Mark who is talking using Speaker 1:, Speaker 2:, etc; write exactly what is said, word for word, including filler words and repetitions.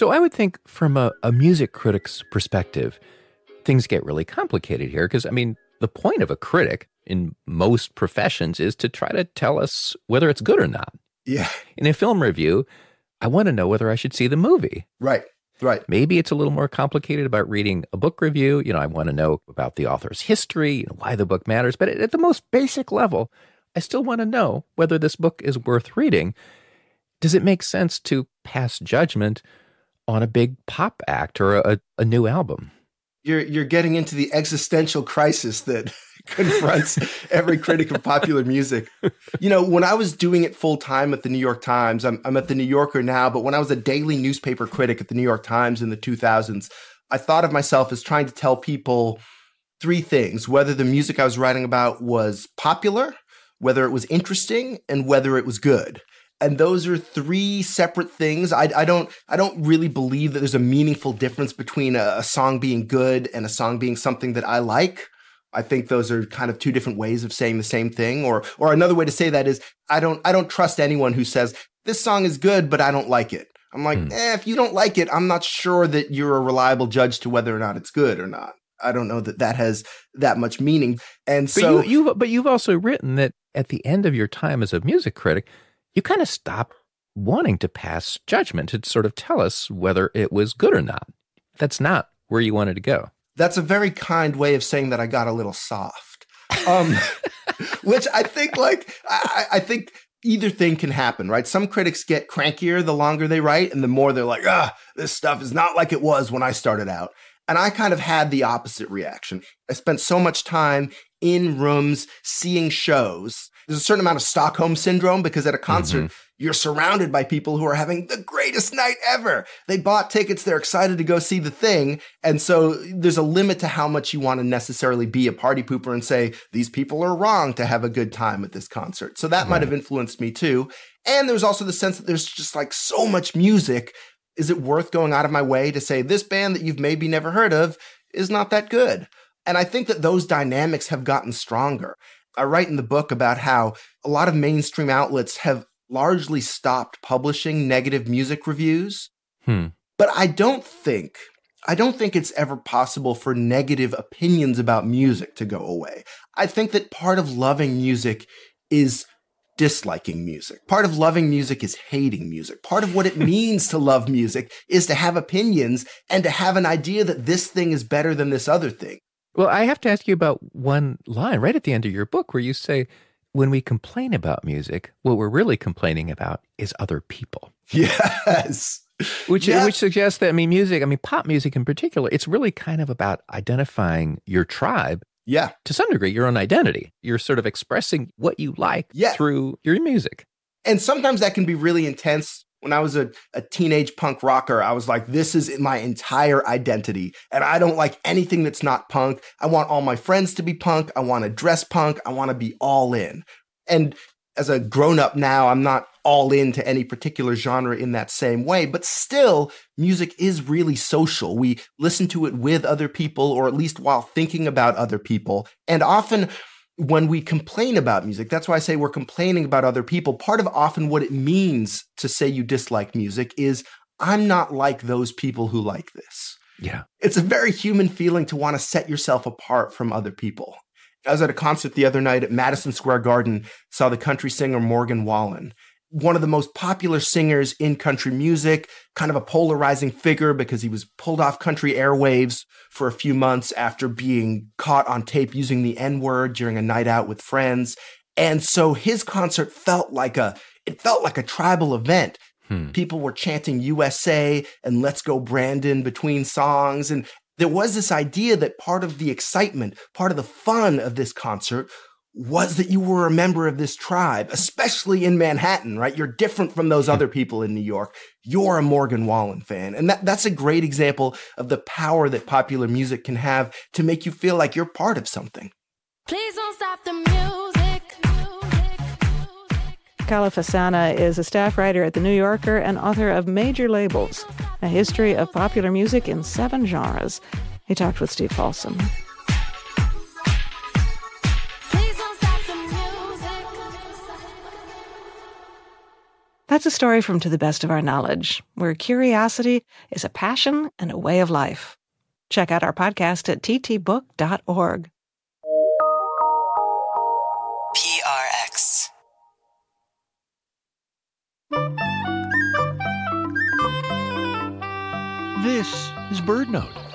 Speaker 1: So I would think from a, a music critic's perspective, things get really complicated here because, I mean, the point of a critic in most professions is to try to tell us whether it's good or not.
Speaker 2: Yeah.
Speaker 1: In a film review, I want to know whether I should see the movie.
Speaker 2: Right, right.
Speaker 1: Maybe it's a little more complicated about reading a book review. You know, I want to know about the author's history, you know, why the book matters. But at the most basic level, I still want to know whether this book is worth reading. Does it make sense to pass judgment on a big pop act or a, a new album?
Speaker 2: You're you're getting into the existential crisis that confronts every critic of popular music. You know, when I was doing it full time at the New York Times, I'm, I'm at the New Yorker now, but when I was a daily newspaper critic at the New York Times in the two thousands, I thought of myself as trying to tell people three things: whether the music I was writing about was popular, whether it was interesting, and whether it was good. And those are three separate things. I, I don't I don't really believe that there's a meaningful difference between a, a song being good and a song being something that I like. I think those are kind of two different ways of saying the same thing. Or or another way to say that is I don't I don't trust anyone who says this song is good, but I don't like it. I'm like, mm. eh, if you don't like it, I'm not sure that you're a reliable judge to whether or not it's good or not. I don't know that that has that much meaning. And
Speaker 1: but
Speaker 2: so,
Speaker 1: you, you've but you've also written that at the end of your time as a music critic, you kind of stop wanting to pass judgment to sort of tell us whether it was good or not. That's not where you wanted to go.
Speaker 2: That's a very kind way of saying that I got a little soft, um, which I think like I, I think either thing can happen, right? Some critics get crankier the longer they write and the more they're like, ah, this stuff is not like it was when I started out. And I kind of had the opposite reaction. I spent so much time in rooms seeing shows. There's a certain amount of Stockholm syndrome because at a concert, mm-hmm. you're surrounded by people who are having the greatest night ever. They bought tickets. They're excited to go see the thing. And so there's a limit to how much you want to necessarily be a party pooper and say, these people are wrong to have a good time at this concert. So that right. might have influenced me too. And there's also the sense that there's just like so much music. Is it worth going out of my way to say this band that you've maybe never heard of is not that good? And I think that those dynamics have gotten stronger. I write in the book about how a lot of mainstream outlets have largely stopped publishing negative music reviews.
Speaker 1: Hmm.
Speaker 2: But I don't think, I don't think it's ever possible for negative opinions about music to go away. I think that part of loving music is disliking music. Part of loving music is hating music. Part of what it means to love music is to have opinions and to have an idea that this thing is better than this other thing.
Speaker 1: Well, I have to ask you about one line right at the end of your book where you say, when we complain about music, what we're really complaining about is other people.
Speaker 2: Yes.
Speaker 1: Which,
Speaker 2: yeah.
Speaker 1: which suggests that, I mean, music, I mean, pop music in particular, it's really kind of about identifying your tribe.
Speaker 2: Yeah.
Speaker 1: To some degree, your own identity. You're sort of expressing what you like
Speaker 2: yeah.
Speaker 1: through your music.
Speaker 2: And sometimes that can be really intense. When I was a, a teenage punk rocker, I was like, this is my entire identity. And I don't like anything that's not punk. I want all my friends to be punk. I want to dress punk. I want to be all in. And as a grown-up now, I'm not all into any particular genre in that same way. But still, music is really social. We listen to it with other people, or at least while thinking about other people. And often when we complain about music, that's why I say we're complaining about other people. Part of often what it means to say you dislike music is, I'm not like those people who like this.
Speaker 1: Yeah.
Speaker 2: It's a very human feeling to want to set yourself apart from other people. I was at a concert the other night at Madison Square Garden, saw the country singer Morgan Wallen, one of the most popular singers in country music, kind of a polarizing figure because he was pulled off country airwaves for a few months after being caught on tape using the N-word during a night out with friends. And so his concert felt like a, it felt like a tribal event. Hmm. People were chanting U S A and Let's Go Brandon between songs. And there was this idea that part of the excitement, part of the fun of this concert was that you were a member of this tribe, especially in Manhattan, right? You're different from those other people in New York. You're a Morgan Wallen fan. And that, that's a great example of the power that popular music can have to make you feel like you're part of something.
Speaker 3: Please don't stop the music.
Speaker 4: Kala Fasana is a staff writer at The New Yorker and author of Major Labels, a history of popular music in seven genres. He talked with Steve Folsom. That's a story from To the Best of Our Knowledge, where curiosity is a passion and a way of life. Check out our podcast at t t book dot org.
Speaker 5: P R X.
Speaker 6: This is BirdNote.